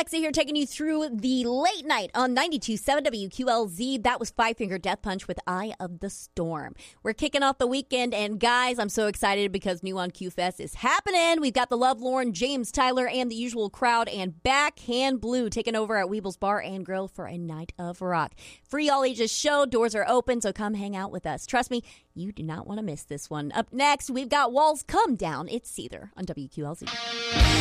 Alexa here, taking you through the late night on 92.7 WQLZ. That was Five Finger Death Punch with Eye of the Storm. We're kicking off the weekend, and guys, I'm so excited because New on Q Fest is happening. We've got the Lovelorn, James Tyler, and the usual crowd, and Backhand Blue taking over at Weeble's Bar and Grill for a night of rock. Free all ages show. Doors are open, so come hang out with us. Trust me, you do not want to miss this one. Up next, we've got Walls Come Down. It's Seether on WQLZ.